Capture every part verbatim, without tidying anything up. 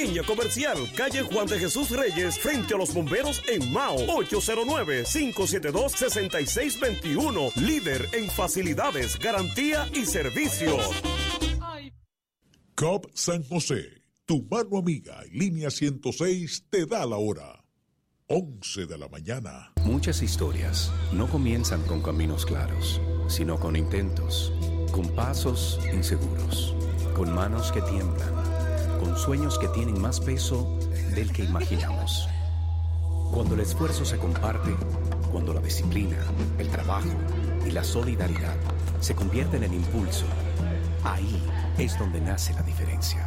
Línea Comercial, calle Juan de Jesús Reyes, frente a los bomberos en Mao. ocho cero nueve, cinco siete dos, seis seis dos uno. Líder en facilidades, garantía y servicios. C O P San José, tu mano amiga y línea ciento seis te da la hora. once de la mañana. Muchas historias no comienzan con caminos claros, sino con intentos, con pasos inseguros, con manos que tiemblan, con sueños que tienen más peso del que imaginamos. Cuando el esfuerzo se comparte, cuando la disciplina, el trabajo y la solidaridad se convierten en impulso, ahí es donde nace la diferencia.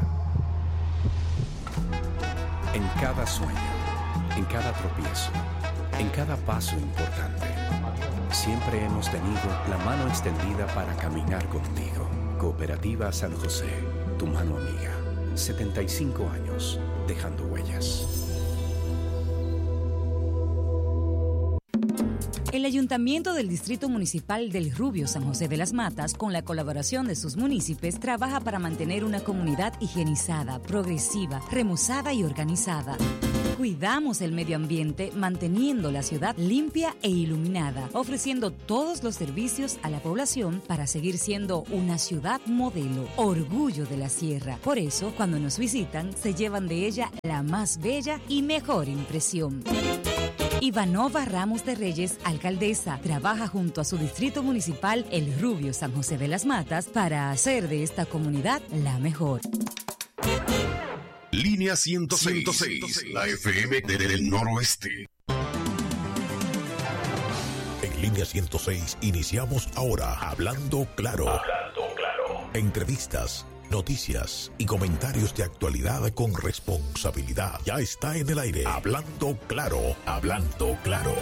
En cada sueño, en cada tropiezo, en cada paso importante, siempre hemos tenido la mano extendida para caminar contigo. Cooperativa San José, tu mano amiga. setenta y cinco años, dejando huellas. El Ayuntamiento del Distrito Municipal del Rubio San José de las Matas, con la colaboración de sus municipios, trabaja para mantener una comunidad higienizada, progresiva, remozada y organizada. Cuidamos el medio ambiente manteniendo la ciudad limpia e iluminada, ofreciendo todos los servicios a la población para seguir siendo una ciudad modelo, orgullo de la sierra. Por eso, cuando nos visitan, se llevan de ella la más bella y mejor impresión. Ivanova Ramos de Reyes, alcaldesa, trabaja junto a su distrito municipal El Rubio San José de las Matas para hacer de esta comunidad la mejor. Línea ciento seis, la F M del noroeste. En Línea ciento seis iniciamos ahora Hablando Claro. Hablando Claro. Entrevistas, noticias y comentarios de actualidad con responsabilidad. Ya está en el aire. Hablando Claro. Hablando Claro.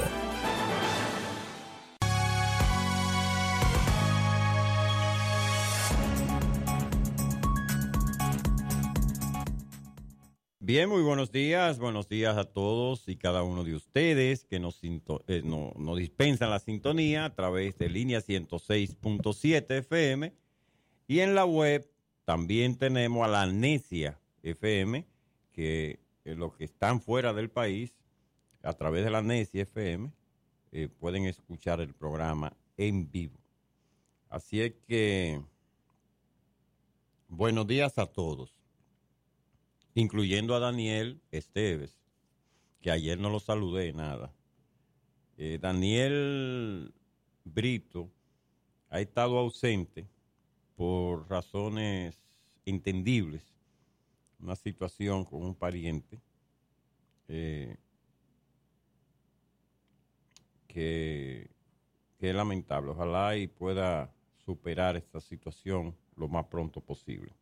Bien, muy buenos días, buenos días a todos y cada uno de ustedes que nos, sinto, eh, no, nos dispensan la sintonía a través de Línea ciento seis punto siete F M y en la web también tenemos a la Necia F M, que eh, los que están fuera del país a través de la Necia F M eh, pueden escuchar el programa en vivo. Así es que buenos días a todos, incluyendo a Daniel Esteves, que ayer no lo saludé nada. Eh, Daniel Brito ha estado ausente por razones entendibles, una situación con un pariente eh, que, que es lamentable. Ojalá y pueda superar esta situación lo más pronto posible.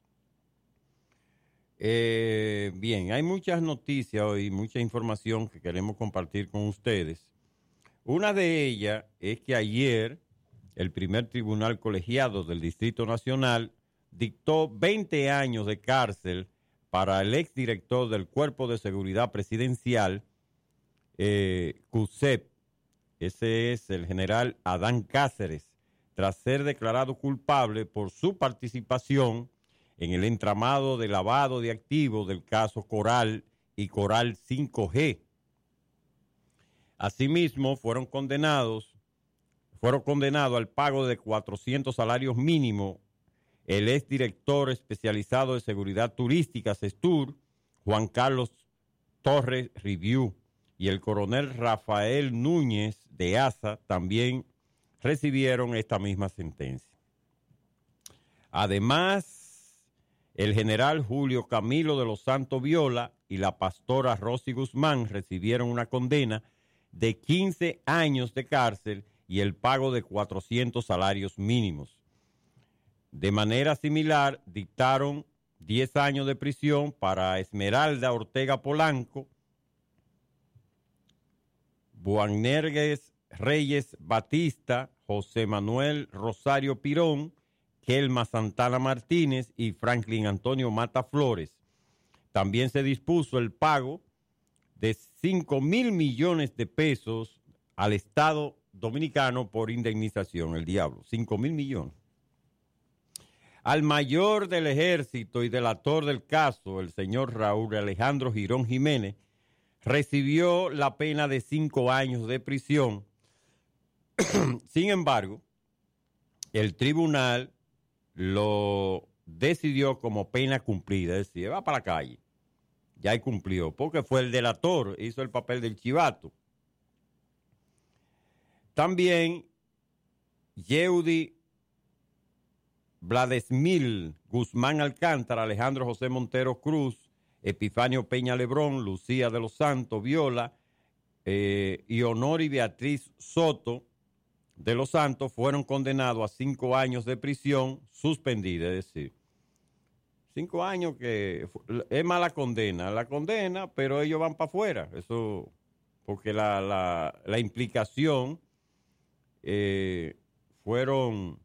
Eh, bien, hay muchas noticias hoy, mucha información que queremos compartir con ustedes. Una de ellas es que ayer el primer tribunal colegiado del Distrito Nacional dictó veinte años de cárcel para el exdirector del Cuerpo de Seguridad Presidencial, eh, CUSEP. Ese es el general Adán Cáceres, tras ser declarado culpable por su participación en el entramado de lavado de activos del caso Coral y Coral cinco G. Asimismo, fueron condenados, fueron condenados al pago de cuatrocientos salarios mínimos el exdirector especializado de seguridad turística, SESTUR, Juan Carlos Torres Riviú, y el coronel Rafael Núñez de ASA también recibieron esta misma sentencia. Además, el general Julio Camilo de los Santos Viola y la pastora Rosy Guzmán recibieron una condena de quince años de cárcel y el pago de cuatrocientos salarios mínimos. De manera similar, dictaron diez años de prisión para Esmeralda Ortega Polanco, Buanergues Reyes Batista, José Manuel Rosario Pirón, Kelma Santana Martínez y Franklin Antonio Mata Flores. También se dispuso el pago de cinco mil millones de pesos al Estado Dominicano por indemnización. El diablo, cinco mil millones. Al mayor del ejército y delator del caso, el señor Raúl Alejandro Girón Jiménez, recibió la pena de cinco años de prisión. Sin embargo, el tribunal lo decidió como pena cumplida, es decir, va para la calle. Ya cumplió, porque fue el delator, hizo el papel del chivato. También, Yeudi Vladesmil Guzmán Alcántara, Alejandro José Montero Cruz, Epifanio Peña Lebrón, Lucía de los Santos Viola eh, y Honor y Beatriz Soto de los Santos fueron condenados a cinco años de prisión suspendida, es decir, cinco años que es mala condena, la condena, pero ellos van para afuera, eso, porque la, la, la implicación eh, fueron,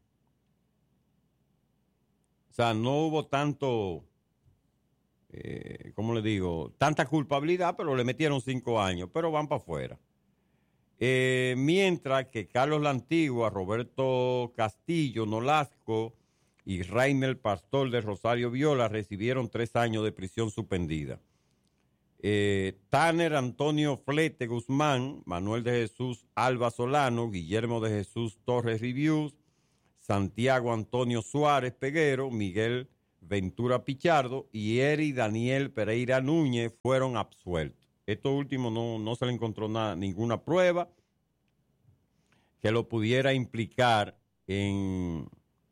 o sea, no hubo tanto, eh, ¿cómo le digo? Tanta culpabilidad, pero le metieron cinco años, pero van para afuera. Eh, mientras que Carlos La Antigua, Roberto Castillo Nolasco y Raimel Pastor de Rosario Viola recibieron tres años de prisión suspendida. Eh, Tanner Antonio Flete Guzmán, Manuel de Jesús Alba Solano, Guillermo de Jesús Torres Rivius, Santiago Antonio Suárez Peguero, Miguel Ventura Pichardo y Eri Daniel Pereira Núñez fueron absueltos. Estos últimos no, no se le encontró nada, ninguna prueba que lo pudiera implicar en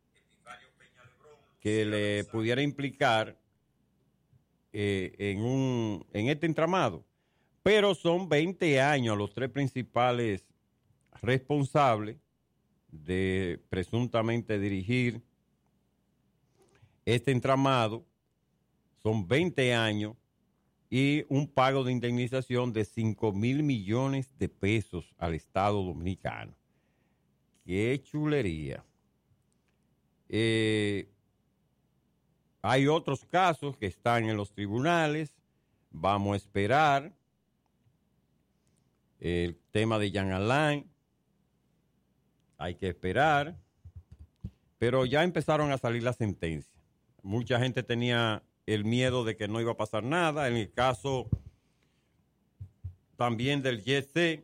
que le pudiera implicar eh, en un en este entramado. Pero son veinte años los tres principales responsables de presuntamente dirigir este entramado. Son veinte años y un pago de indemnización de cinco mil millones de pesos al Estado Dominicano. ¡Qué chulería! Eh, hay otros casos que están en los tribunales. Vamos a esperar. El tema de Jean Alain. Hay que esperar. Pero ya empezaron a salir las sentencias. Mucha gente tenía el miedo de que no iba a pasar nada. En el caso también del Y C,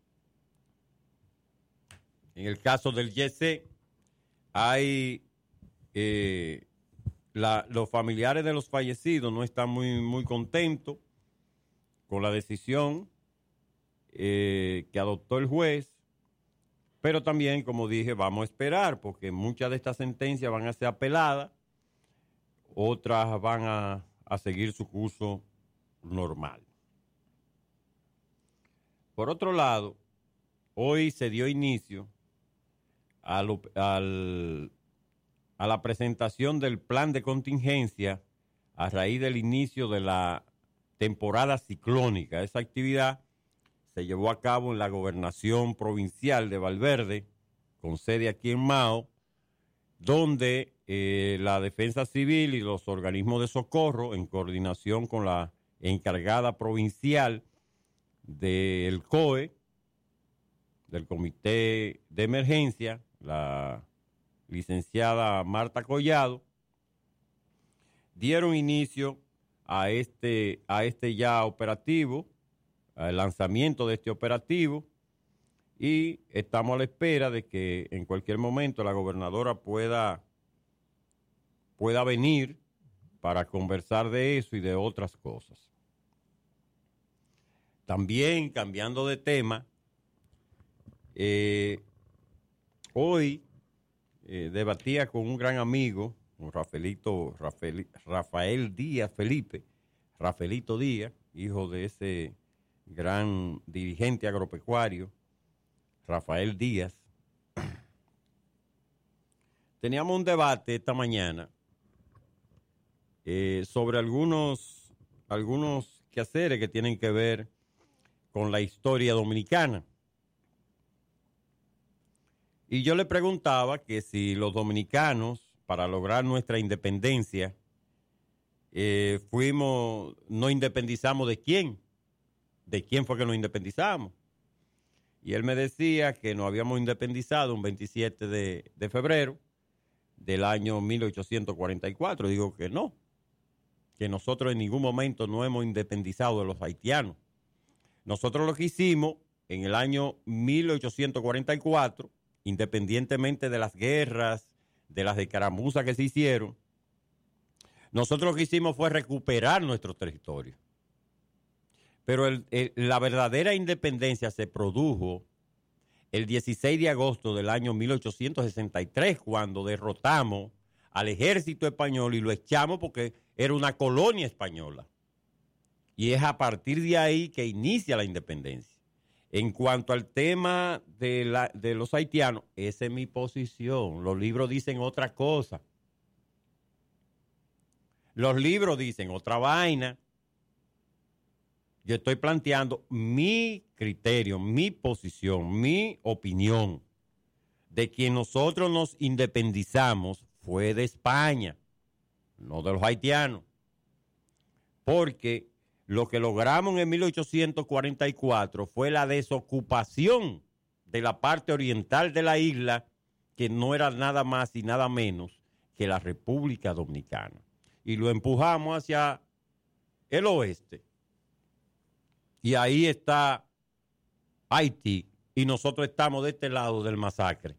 en el caso del Y C, hay eh, la, los familiares de los fallecidos no están muy, muy contentos con la decisión eh, que adoptó el juez, pero también, como dije, vamos a esperar, porque muchas de estas sentencias van a ser apeladas, otras van a, a seguir su curso normal. Por otro lado, hoy se dio inicio a, lo, al, a la presentación del plan de contingencia a raíz del inicio de la temporada ciclónica. Esa actividad se llevó a cabo en la gobernación provincial de Valverde, con sede aquí en Mao, donde eh, la Defensa Civil y los organismos de socorro, en coordinación con la encargada provincial del C O E, del Comité de Emergencia, la licenciada Marta Collado, dieron inicio a este, a este ya operativo, al lanzamiento de este operativo, y estamos a la espera de que en cualquier momento la gobernadora pueda, pueda venir para conversar de eso y de otras cosas. También, cambiando de tema, eh, hoy eh, debatía con un gran amigo, con Rafaelito, Rafael, Rafael Díaz Felipe, Rafaelito Díaz, hijo de ese gran dirigente agropecuario, Rafael Díaz. Teníamos un debate esta mañana eh, sobre algunos, algunos quehaceres que tienen que ver con la historia dominicana. Y yo le preguntaba que si los dominicanos, para lograr nuestra independencia, eh, fuimos, no independizamos de quién, de quién fue que nos independizamos. Y él me decía que nos habíamos independizado un veintisiete de febrero del año mil ochocientos cuarenta y cuatro. Digo que no, que nosotros en ningún momento no hemos independizado de los haitianos. Nosotros lo que hicimos en el año mil ochocientos cuarenta y cuatro, independientemente de las guerras, de las escaramuzas que se hicieron, nosotros lo que hicimos fue recuperar nuestro territorio. Pero el, el, la verdadera independencia se produjo el dieciséis de agosto del año mil ochocientos sesenta y tres, cuando derrotamos al ejército español y lo echamos porque era una colonia española. Y es a partir de ahí que inicia la independencia. En cuanto al tema de, la, de los haitianos, esa es mi posición. Los libros dicen otra cosa. Los libros dicen otra vaina. Yo estoy planteando mi criterio, mi posición, mi opinión. De que nosotros nos independizamos fue de España, no de los haitianos. Porque lo que logramos en mil ochocientos cuarenta y cuatro fue la desocupación de la parte oriental de la isla, que no era nada más y nada menos que la República Dominicana. Y lo empujamos hacia el oeste. Y ahí está Haití, y nosotros estamos de este lado del masacre.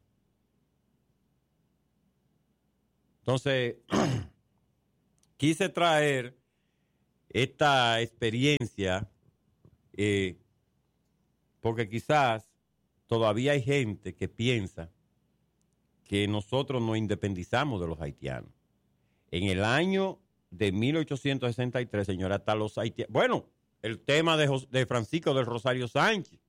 Entonces, quise traer esta experiencia eh, porque quizás todavía hay gente que piensa que nosotros nos independizamos de los haitianos. En el año de mil ochocientos sesenta y tres, señora, hasta los haitianos. Bueno, el tema de, Jos- de Francisco del Rosario Sánchez.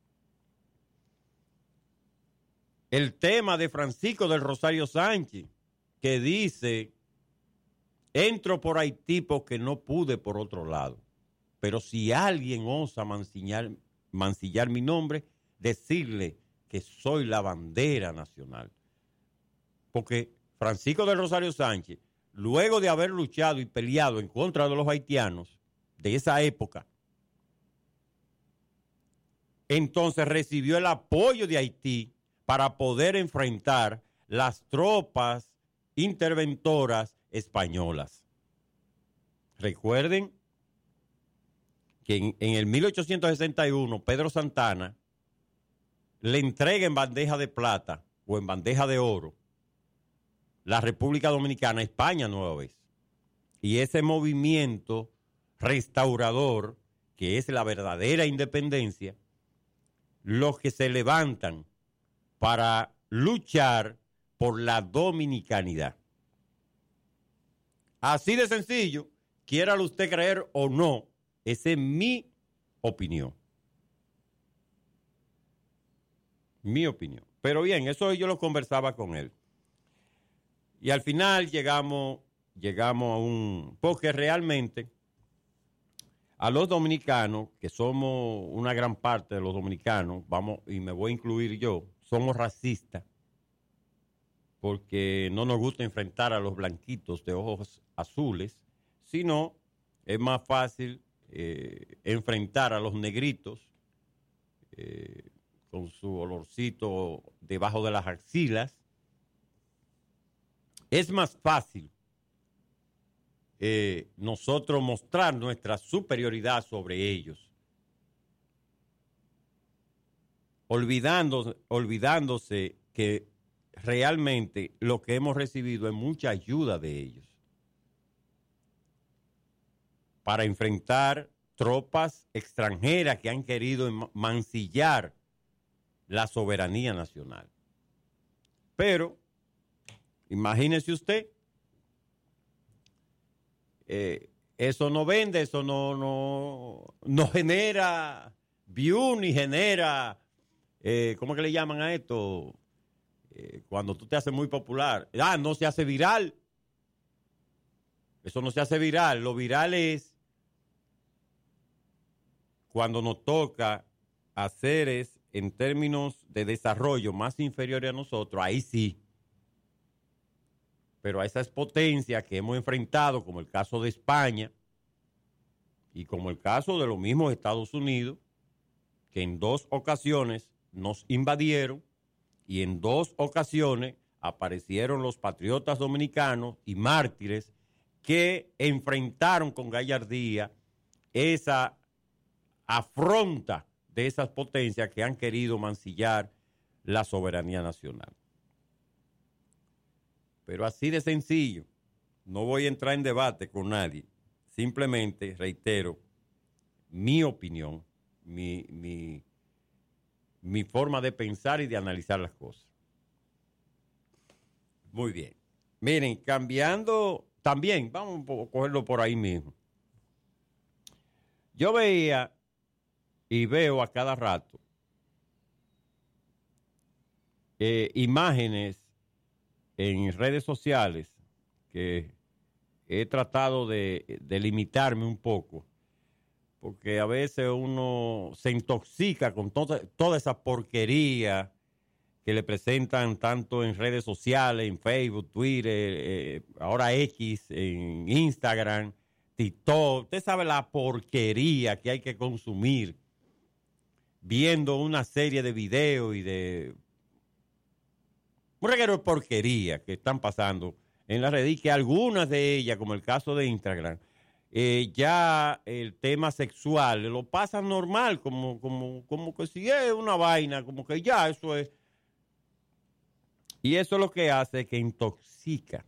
El tema de Francisco del Rosario Sánchez, que dice: entro por Haití porque no pude por otro lado. Pero si alguien osa mancillar, mancillar mi nombre, decirle que soy la bandera nacional. Porque Francisco del Rosario Sánchez, luego de haber luchado y peleado en contra de los haitianos de esa época, entonces recibió el apoyo de Haití para poder enfrentar las tropas interventoras españolas. Recuerden que en, en el mil ochocientos sesenta y uno Pedro Santana le entrega en bandeja de plata o en bandeja de oro la República Dominicana a España nueva vez. Y ese movimiento restaurador, que es la verdadera independencia, los que se levantan para luchar por la dominicanidad. Así de sencillo, quiéralo usted creer o no, esa es mi opinión. Mi opinión. Pero bien, eso yo lo conversaba con él. Y al final llegamos, llegamos a un... Porque realmente a los dominicanos, que somos una gran parte de los dominicanos, vamos, y me voy a incluir yo, somos racistas, porque no nos gusta enfrentar a los blanquitos de ojos azules, sino es más fácil eh, enfrentar a los negritos eh, con su olorcito debajo de las axilas. Es más fácil eh, nosotros mostrar nuestra superioridad sobre ellos, olvidándose, olvidándose que realmente lo que hemos recibido es mucha ayuda de ellos para enfrentar tropas extranjeras que han querido mancillar la soberanía nacional. Pero imagínese usted, eh, eso no vende, eso no, no, no genera view ni genera, eh, ¿cómo que le llaman a esto? Eh, cuando tú te haces muy popular. Ah, no se hace viral. Eso no se hace viral. Lo viral es cuando nos toca a seres en términos de desarrollo más inferiores a nosotros, ahí sí. Pero a esas potencias que hemos enfrentado, como el caso de España y como el caso de los mismos Estados Unidos, que en dos ocasiones nos invadieron y en dos ocasiones aparecieron los patriotas dominicanos y mártires que enfrentaron con gallardía esa afronta de esas potencias que han querido mancillar la soberanía nacional. Pero así de sencillo, no voy a entrar en debate con nadie, simplemente reitero mi opinión, mi, mi, mi forma de pensar y de analizar las cosas. Muy bien. Miren, cambiando también, vamos a cogerlo por ahí mismo. Yo veía y veo a cada rato eh, imágenes en redes sociales que he tratado de, de limitarme un poco, porque a veces uno se intoxica con toda, toda esa porquería que le presentan tanto en redes sociales, en Facebook, Twitter, eh, ahora X, en Instagram, TikTok. Usted sabe la porquería que hay que consumir viendo una serie de videos y de un reguero de porquería que están pasando en la red, y que algunas de ellas, como el caso de Instagram, eh, ya el tema sexual lo pasan normal, como, como, como que si es una vaina, como que ya eso es. Y eso es lo que hace que intoxica,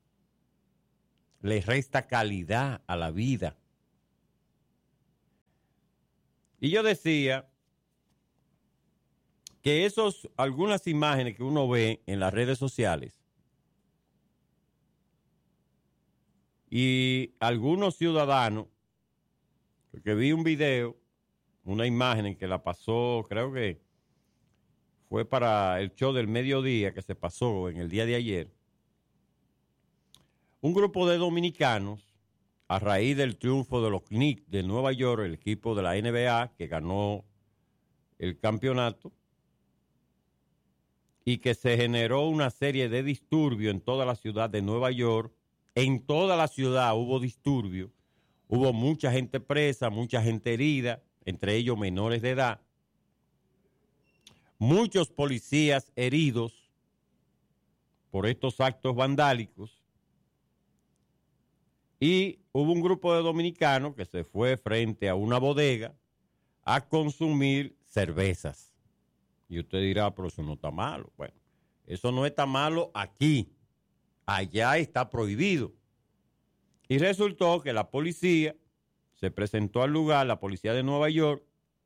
le resta calidad a la vida. Y yo decía que esos, algunas imágenes que uno ve en las redes sociales y algunos ciudadanos, porque vi un video, una imagen en que la pasó, creo que fue para el show del mediodía que se pasó en el día de ayer, un grupo de dominicanos, a raíz del triunfo de los Knicks de Nueva York, el equipo de la N B A que ganó el campeonato, y que se generó una serie de disturbios en toda la ciudad de Nueva York. En toda la ciudad hubo disturbios, hubo mucha gente presa, mucha gente herida, entre ellos menores de edad, muchos policías heridos por estos actos vandálicos, y hubo un grupo de dominicanos que se fue frente a una bodega a consumir cervezas. Y usted dirá, pero eso no está malo. Bueno, eso no está malo aquí. Allá está prohibido. Y resultó que la policía se presentó al lugar, la policía de Nueva York,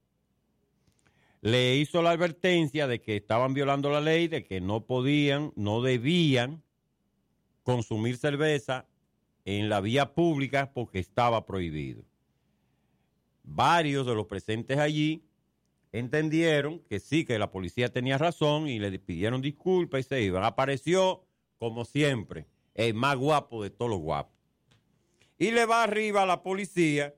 le hizo la advertencia de que estaban violando la ley, de que no podían, no debían consumir cerveza en la vía pública porque estaba prohibido. Varios de los presentes allí entendieron que sí, que la policía tenía razón y le pidieron disculpas y se iban. Apareció, como siempre, el más guapo de todos los guapos. Y le va arriba a la policía.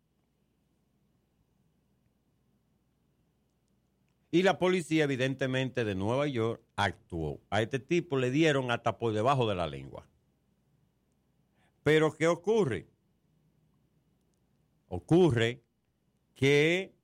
Y la policía, evidentemente, de Nueva York actuó. A este tipo le dieron hasta por debajo de la lengua. Pero, ¿qué ocurre? Ocurre que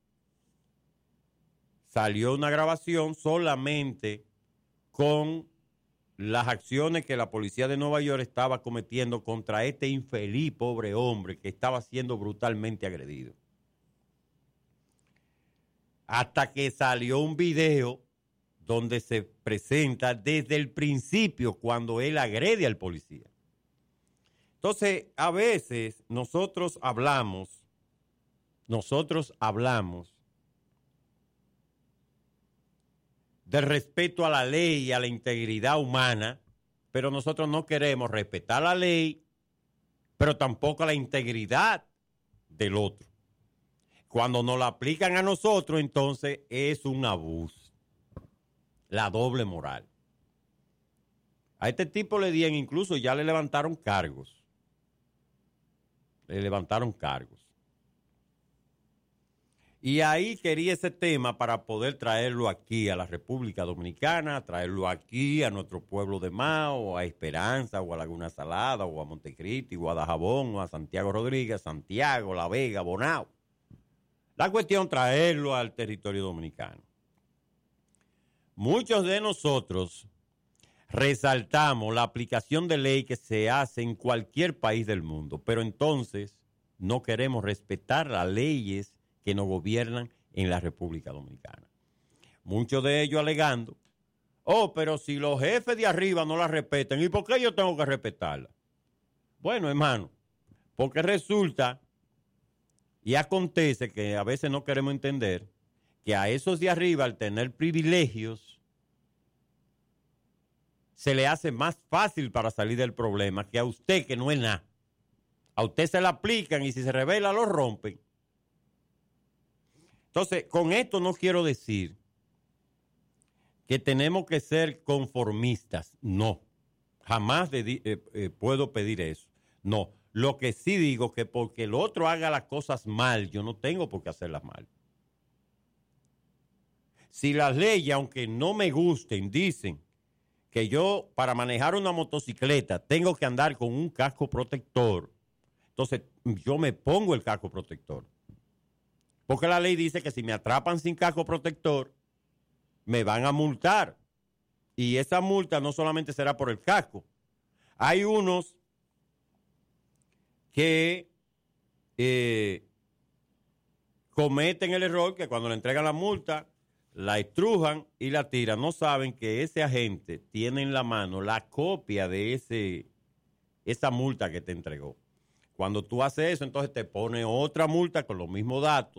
salió una grabación solamente con las acciones que la policía de Nueva York estaba cometiendo contra este infeliz pobre hombre que estaba siendo brutalmente agredido. Hasta que salió un video donde se presenta desde el principio cuando él agrede al policía. Entonces, a veces nosotros hablamos, nosotros hablamos de respeto a la ley y a la integridad humana, pero nosotros no queremos respetar la ley, pero tampoco la integridad del otro. Cuando nos la aplican a nosotros, entonces es un abuso, la doble moral. A este tipo le dieron, incluso ya le levantaron cargos. Le levantaron cargos. Y ahí quería ese tema para poder traerlo aquí a la República Dominicana, traerlo aquí a nuestro pueblo de Mao, a Esperanza, o a Laguna Salada, o a Montecristi, o a Dajabón, o a Santiago Rodríguez, Santiago, La Vega, Bonao. La cuestión, traerlo al territorio dominicano. Muchos de nosotros resaltamos la aplicación de ley que se hace en cualquier país del mundo, pero entonces no queremos respetar las leyes que nos gobiernan en la República Dominicana. Muchos de ellos alegando, oh, pero si los jefes de arriba no la respetan, ¿y por qué yo tengo que respetarla? Bueno, hermano, porque resulta y acontece que a veces no queremos entender que a esos de arriba, al tener privilegios, se le hace más fácil para salir del problema que a usted, que no es nada. A usted se la aplican y si se revela lo rompen. Entonces, con esto no quiero decir que tenemos que ser conformistas. No, jamás de, eh, eh, puedo pedir eso. No, lo que sí digo que porque el otro haga las cosas mal, yo no tengo por qué hacerlas mal. Si las leyes, aunque no me gusten, dicen que yo para manejar una motocicleta tengo que andar con un casco protector, entonces yo me pongo el casco protector. Porque la ley dice que si me atrapan sin casco protector, me van a multar. Y esa multa no solamente será por el casco. Hay unos que eh, cometen el error que cuando le entregan la multa, la estrujan y la tiran. No saben que ese agente tiene en la mano la copia de ese, esa multa que te entregó. Cuando tú haces eso, entonces te pone otra multa con los mismos datos